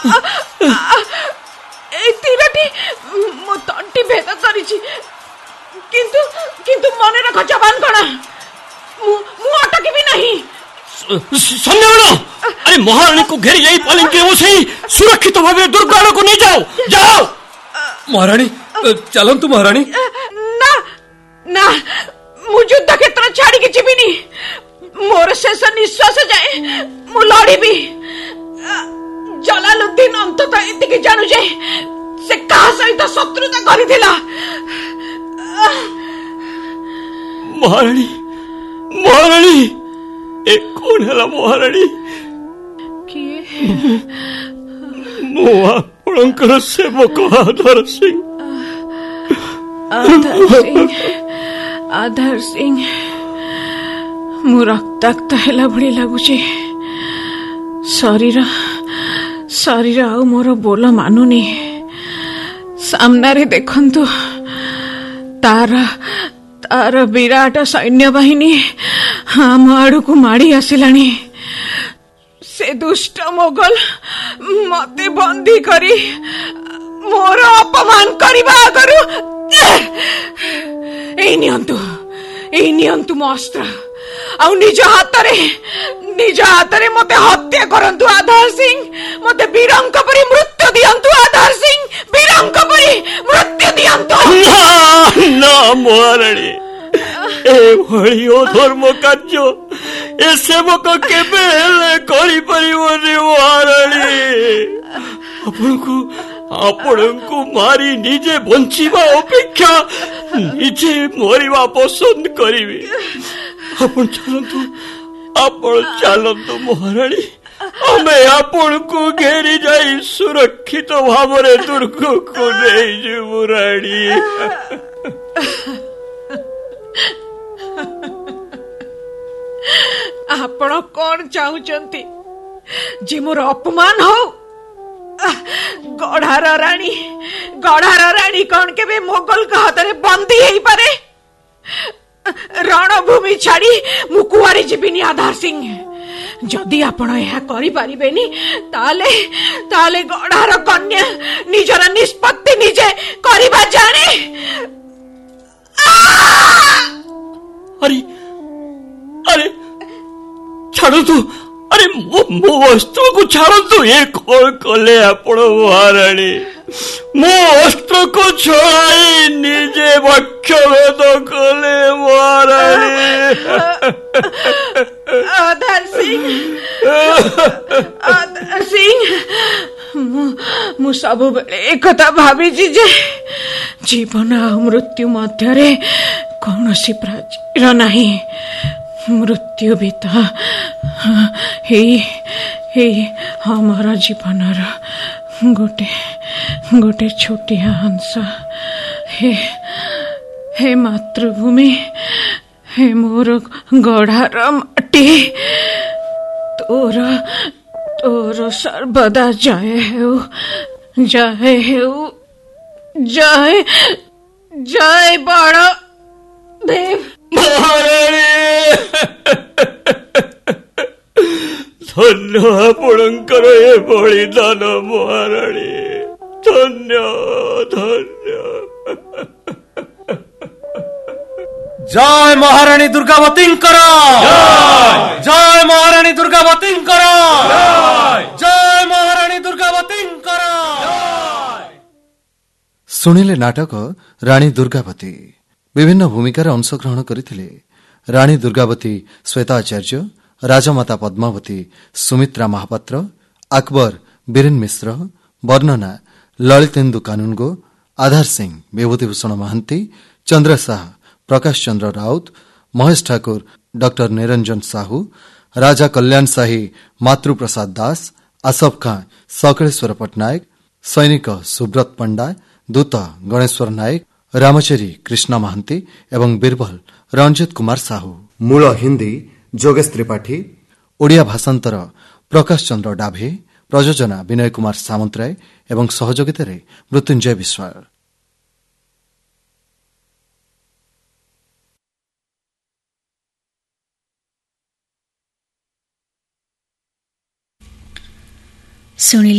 तीरटी मो तंटी भेद करिछि किंतु मने रख जवान गणा मु अटकी भी नहीं। संध्यागण, अरे महारानी को घेरी जाई पलंके बसई सुरक्षित भावे दुर्गाड़ को नहीं जाओ जाओ। महारानी चलंतु महारानी। ना ना मु युद्ध क्षेत्र छाड़ी के जीविनी। मोर शेष निश्वास जाए मु लड़ीबी। जलालुद्दीन अंततः एतिके जानु जे से कहा सहित शत्रुता करिथिला। महारानी महारानी ए कौन है महारानी? किए? मो आपणकर सेवक आधार सिंह। आधार सिंह मु रक्ताक्त हेला भली लगुची। शरीर आउ मोर बोल मानुनी। सामनारे देखंतु तार विराट सैन्य बाहिनी आम आड़ू माड़ी आसिलानी। से दुष्ट मोगल मते बंदी करी मोर अपमान करबा आगरु एई नियंतु मो अस्त्र आउ निज हातरे मते हत्या करंतु आधार सिंह। मते वीरंक परी मृत्यु दियंतु आधार सिंह। वीरंक परी मृत्यु दियंतु। ना महारानी ए भली अधर्म कार्य ए सेवक केबे हेले करि परिबोनी महारानी। आपणको मारी निजे बंचिबा अपेक्षा निजे मरिबा पसंद करिबी। आपण चलंतु महारानी। हमें आपण को घेरी जाई सुरक्षित भावरे दुर्ग को नहीं जीवु रानी। आपण कौन चाहुचंती जे मोर अपमान हो? गढ़ार रानी कौन के मोगल का हाथ में बंदी हेई पारे? रणभूमि छाड़ी मु कुआरी जीविनी आधार सिंह। जदि आपण यह करि परिबेनी ताले गढ़ार कन्या निजर निष्पत्ति निजे करिबा जाने। अरे छाड़ो तू। अरे मो अस्त्र को छाड़ो तू। ये कौन कले आपण महारानी? मो अस्त्र को छुड़ाई निजे वक्षभेद कले महारानी। आधार सिंह मु सबु बेले एक कथा भाभी जे जीवन आ मृत्यु मध्यरे कौनसी प्राचीर नहीं। मृत्यु भी तो हमारा जीवनर गोटे छोटिया हंस। हे मातृभूमि, हे मोर गढ़ार माटी, तोर सर्वदा जय हेउ जय बड़ देव। धन्य आपणकर ए बलिदान महारानी। धन्य। जय महारानी दुर्गावती करो। जय महारानी दुर्गावती करो। जय महारानी दुर्गावती करो। शुणिले नाटक राणी दुर्गावती। विभिन्न भूमिकार अंशग्रहण करथिले राणी दुर्गावती श्वेताचार्य, राजमाता पद्मावती सुमित्रा महापात्र, अकबर बीरेन मिश्र, वर्णना ललितेन्दु कानुनगो, आधार सिंह विभूतिभूषण महांती, चंद्र शाह प्रकाश चंद्र राउत, महेश ठाकुर डॉक्टर निरंजन साहू, राजा कल्याण शाही मातृप्रसाद दास, आसफ खां सकलेश्वर पट्टनायक, सैनिक सुब्रत पंडा, दूत गणेश्वर नायक, रामचेरी कृष्ण महांती एवं बीरबल रंजित कुमार साहू। मूल हिंदी जोगेश त्रिपाठी, ओडिया भाषांतर प्रकाश चंद्र डाभे, प्रयोजना विनय कुमार सामंतराय एवं सहयोगिता मृत्युंजय विश्वाल। सुनिल